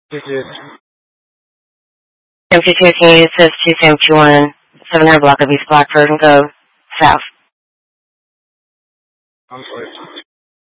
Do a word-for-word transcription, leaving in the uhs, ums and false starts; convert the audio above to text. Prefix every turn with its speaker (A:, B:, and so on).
A: Digit.
B: fifty-two, Kennedy, it says two seventy-one, seven hundred block of East Blackford and go south.
A: I'm sorry.